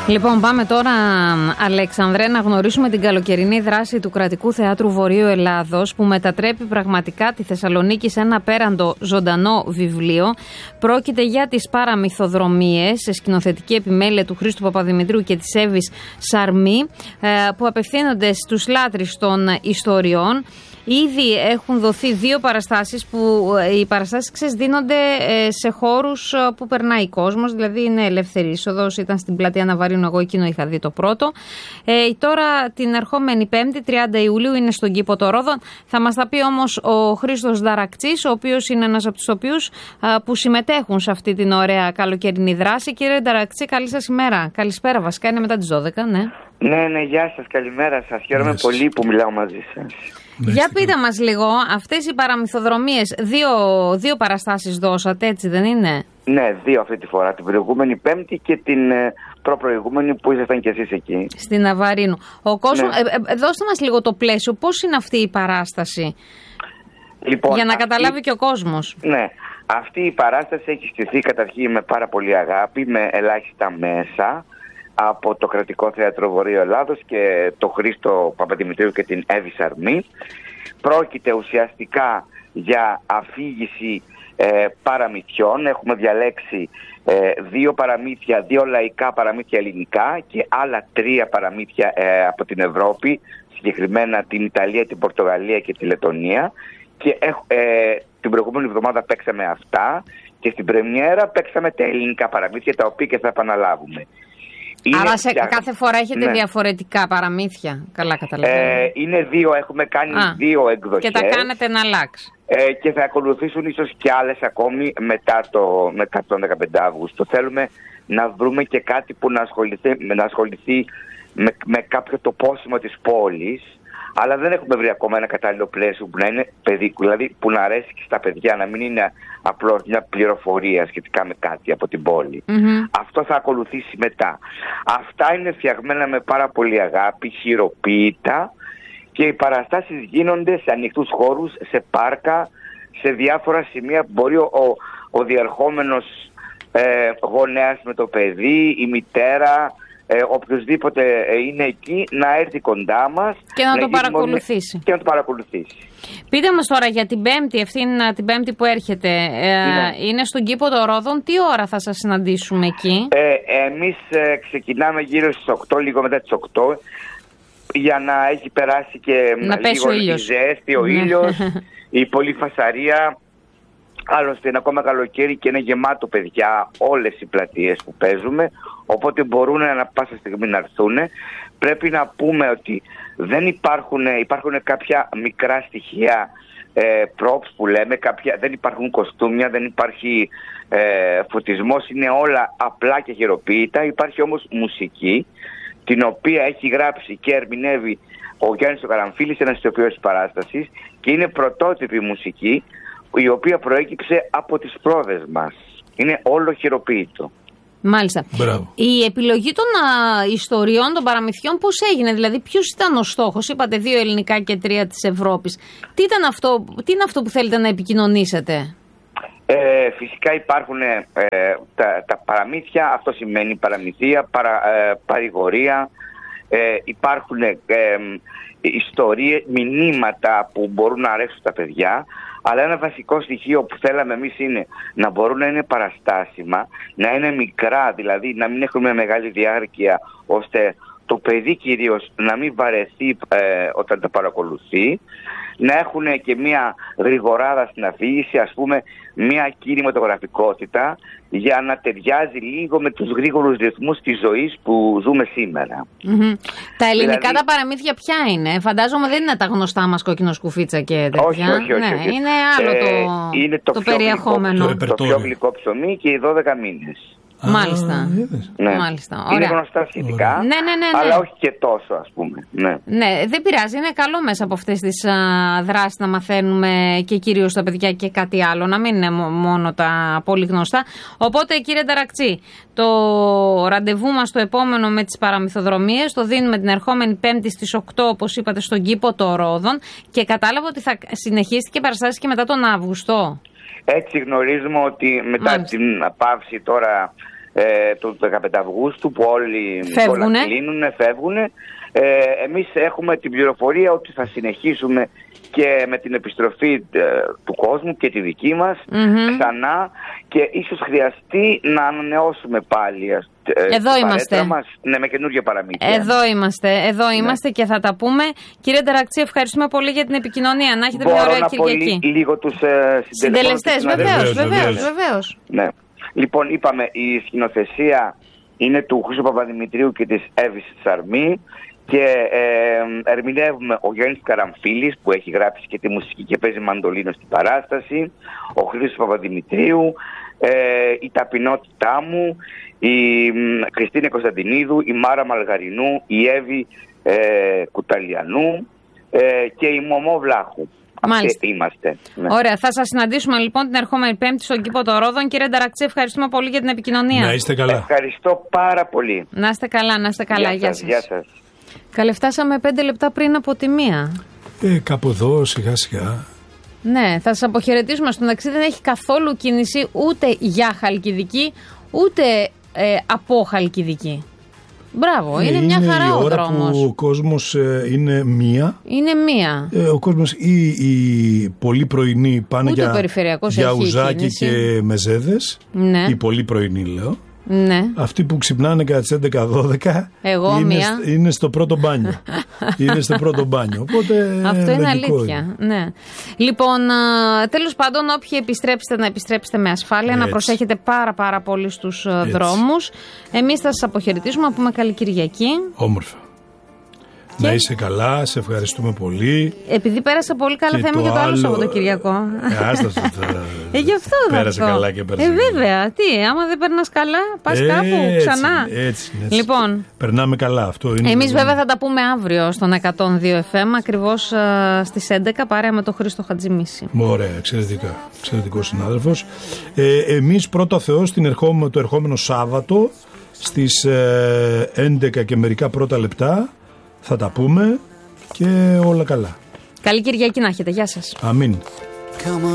Λοιπόν, πάμε τώρα, Αλεξανδρέ, να γνωρίσουμε την καλοκαιρινή δράση του Κρατικού Θεάτρου Βορείου Ελλάδος, που μετατρέπει πραγματικά τη Θεσσαλονίκη σε ένα απέραντο ζωντανό βιβλίο. Πρόκειται για τις παραμυθοδρομίες, σε σκηνοθετική επιμέλεια του Χρήστου Παπαδημητρίου και της Εύης Σαρμή, που απευθύνονται στους λάτρεις των ιστοριών. Ήδη έχουν δοθεί 2 παραστάσεις, που οι παραστάσεις δίνονται σε χώρους που περνάει κόσμος, δηλαδή είναι ελεύθερη είσοδος. Ήταν στην πλατεία Ναβαρίνου, εγώ εκείνο είχα δει το πρώτο. Τώρα την ερχόμενη Πέμπτη, 30 Ιουλίου, είναι στον κήπο των Ρόδων. Θα μας τα πει όμως ο Χρήστος Δαρακτσής, ο οποίος είναι ένας από τους οποίους που συμμετέχουν σε αυτή την ωραία καλοκαιρινή δράση. Κύριε Δαρακτσή, καλή σας ημέρα. Καλησπέρα, βασικά είναι μετά τις 12, ναι. Ναι, γεια σας, καλημέρα σας. Χαίρομαι πολύ που μιλάω μαζί σας. Για πείτε μας λίγο, αυτές οι παραμυθοδρομίες, δύο παραστάσεις δώσατε, έτσι δεν είναι? Ναι, 2 αυτή τη φορά, την προηγούμενη Πέμπτη και την προπροηγούμενη που ήσασταν κι εσείς εκεί. Στην Ναβαρίνου. Ο κόσμος, δώστε μας λίγο το πλαίσιο, πώς είναι αυτή η παράσταση, λοιπόν, για να καταλάβει και ο κόσμος. Ναι, αυτή η παράσταση έχει στηθεί καταρχήν με πάρα πολύ αγάπη, με ελάχιστα μέσα, από το Κρατικό Θέατρο Βορείου Ελλάδος και το Χρήστο Παπαδημητρίου και την Εύη Σαρμή. Πρόκειται ουσιαστικά για αφήγηση παραμυθιών. Έχουμε διαλέξει 2 παραμύθια, 2 λαϊκά παραμύθια ελληνικά και άλλα 3 παραμύθια από την Ευρώπη, συγκεκριμένα την Ιταλία, την Πορτογαλία και τη Λετονία. Και την προηγούμενη εβδομάδα παίξαμε αυτά και στην πρεμιέρα παίξαμε τα ελληνικά παραμύθια, τα οποία και θα επαναλάβουμε. Άρα σε κάθε φορά έχετε διαφορετικά παραμύθια, καλά καταλαβαίνω. Είναι 2, έχουμε κάνει 2 εκδοχές. Και τα κάνετε να αλλάξει. Και θα ακολουθήσουν ίσως και άλλες ακόμη μετά τον 15 Αύγουστο. Θέλουμε να βρούμε και κάτι που να ασχοληθεί με κάποιο τοπόσιμο της πόλης, αλλά δεν έχουμε βρει ακόμα ένα κατάλληλο πλαίσιο που να είναι παιδικό, δηλαδή που να αρέσει και στα παιδιά, να μην είναι απλώς μια πληροφορία σχετικά με κάτι από την πόλη. Αυτό θα ακολουθήσει μετά. Αυτά είναι φτιαγμένα με πάρα πολύ αγάπη, χειροποίητα, και οι παραστάσεις γίνονται σε ανοιχτούς χώρους, σε πάρκα, σε διάφορα σημεία που μπορεί ο διερχόμενος γονέας με το παιδί, η μητέρα, οποιοδήποτε είναι εκεί, να έρθει κοντά μας και να το παρακολουθήσει. Και να το παρακολουθήσει. Πείτε μας τώρα για την Πέμπτη, την Πέμπτη που έρχεται, είναι στον κήπο των Ρόδων. Τι ώρα θα σας συναντήσουμε εκεί? Εμείς ξεκινάμε γύρω στις 8, λίγο μετά τις 8, για να έχει περάσει και να λίγο η ζέστη, ο ήλιος, η πολλή φασαρία. Άλλωστε είναι ακόμα καλοκαίρι και είναι γεμάτο παιδιά όλες οι πλατείες που παίζουμε, οπότε μπορούν ανά πάσα στιγμή να έρθουν. Πρέπει να πούμε ότι δεν υπάρχουν κάποια μικρά στοιχεία, props που λέμε, δεν υπάρχουν κοστούμια, δεν υπάρχει φωτισμός, είναι όλα απλά και χειροποίητα. Υπάρχει όμως μουσική, την οποία έχει γράψει και ερμηνεύει ο Γιάννης ο Καραμφίλης, ένας ηθοποιός της παράστασης, και είναι πρωτότυπη μουσική, η οποία προέκυψε από τις πρόοδες μας. Είναι όλο χειροποίητο. Μάλιστα. Μπράβο. Η επιλογή των ιστοριών, των παραμυθιών, πώς έγινε? Δηλαδή, ποιος ήταν ο στόχος? Είπατε 2 ελληνικά και 3 της Ευρώπης. Τι είναι αυτό που θέλετε να επικοινωνήσετε? Φυσικά υπάρχουν τα παραμύθια, αυτό σημαίνει παραμυθία, παρηγορία, υπάρχουν ιστορίες, μηνύματα που μπορούν να αρέσουν τα παιδιά, αλλά ένα βασικό στοιχείο που θέλαμε εμείς είναι να μπορούν να είναι παραστάσιμα, να είναι μικρά, δηλαδή να μην έχουν μια μεγάλη διάρκεια, ώστε το παιδί κυρίως να μην βαρεθεί όταν τα παρακολουθεί, να έχουν και μια γρηγοράδα στην αφήγηση, ας πούμε μια κινηματογραφικότητα, για να ταιριάζει λίγο με τους γρήγορους ρυθμούς της ζωής που ζούμε σήμερα. Τα ελληνικά τα παραμύθια ποια είναι? Φαντάζομαι δεν είναι τα γνωστά μας Κόκκινο Σκουφίτσα και τέτοια. Όχι. Είναι άλλο είναι το περιεχόμενο. Το πιο γλυκό ψωμί και οι 12 μήνες. Μάλιστα. Μάλιστα. Είναι γνωστά σχετικά, ναι. αλλά όχι και τόσο, ας πούμε. Ναι, δεν πειράζει. Είναι καλό μέσα από αυτές τις δράσεις να μαθαίνουμε και κυρίως τα παιδιά και κάτι άλλο, να μην είναι μόνο τα πολύ γνωστά. Οπότε, κύριε Δαρακτσή, το ραντεβού μας το επόμενο με τις παραμυθοδρομίες το δίνουμε την ερχόμενη Πέμπτη στις 8, όπως είπατε, στον κήπο των Ρόδων, και κατάλαβα ότι θα συνεχίσει και παραστάσεις και μετά τον Αύγουστο. Έτσι γνωρίζουμε ότι μετά την παύση τώρα του 15 Αυγούστου που όλοι όλα κλείνουν, φεύγουν. Εμείς έχουμε την πληροφορία ότι θα συνεχίσουμε και με την επιστροφή του κόσμου και τη δική μας ξανά, και ίσως χρειαστεί να ανανεώσουμε πάλι εδώ είμαστε μας, με καινούργια παραμύθια. Εδώ είμαστε και θα τα πούμε. Κύριε Νταρακτσί, ευχαριστούμε πολύ για την επικοινωνία. Να έχετε μια ωραία Κυριακή. Λίγο τους συντελεστές, βεβαίως. Ναι. Λοιπόν, είπαμε, η σκηνοθεσία είναι του Χρήστου Παπαδημητρίου και της Εύης Σαρμή, και ερμηνεύουμε ο Γιάννης Καραμφίλης που έχει γράψει και τη μουσική και παίζει μαντολίνο στην παράσταση, ο Χρήστος Παπαδημητρίου, η ταπεινότητά μου, η Χριστίνη Κωνσταντινίδου, η Μάρα Μαλγαρινού, η Εύη Κουταλιανού και η Μωμό Βλάχου. Μάλιστα. Είμαστε. Ναι. Ωραία, θα σας συναντήσουμε λοιπόν την ερχόμενη Πέμπτη στον κήπο των Ρόδων. Κύριε Νταρακτσί, ευχαριστούμε πολύ για την επικοινωνία. Να είστε καλά. Ευχαριστώ πάρα πολύ. Να είστε καλά, Γεια σας. Καλέ, φτάσαμε 5 λεπτά πριν από τη 1. Κάπου εδώ σιγά σιγά. Ναι, θα σας αποχαιρετήσουμε. Στον ταξί δεν έχει καθόλου κίνηση ούτε για Χαλκιδική, ούτε από Χαλκιδική. Μπράβο, είναι μια χαρά ο δρόμος. Η ώρα που ο κόσμος είναι μία. Ο κόσμος ή οι πολύ πρωινοί πάνε για Ουζάκι και Μεζέδες. Ναι. Οι πολύ πρωινοί λέω. Ναι. Αυτοί που ξυπνάνε κατά τις 11-12 είναι στο πρώτο μπάνιο. Οπότε, αυτό είναι αλήθεια. Ναι. Λοιπόν, τέλος πάντων, όποιοι επιστρέψετε, να επιστρέψετε με ασφάλεια, έτσι. Να προσέχετε πάρα πολύ στους δρόμους. Εμείς θα σας αποχαιρετήσουμε, να πούμε καλή Κυριακή. Όμορφα. Να είσαι καλά, σε ευχαριστούμε πολύ. Επειδή πέρασα πολύ καλά, θα είμαι και το άλλο Σαββατοκυριακό. Γι' αυτό θα πέρασε καλά και πέρασε. Βέβαια, τι, άμα δεν περνάς καλά, πας κάπου ξανά. Έτσι. Λοιπόν, περνάμε καλά, αυτό είναι. Εμείς βέβαια θα τα πούμε αύριο στον 102 FM, ακριβώς στις 11, παρέα με τον Χρήστο Χατζημίση. Ωραία, εξαιρετικός συνάδελφος. Εμείς πρώτα Θεός το ερχόμενο Σάββατο στις 11 και μερικά πρώτα λεπτά θα τα πούμε και όλα καλά. Καλή Κυριακή να έχετε. Γεια σας. Αμήν.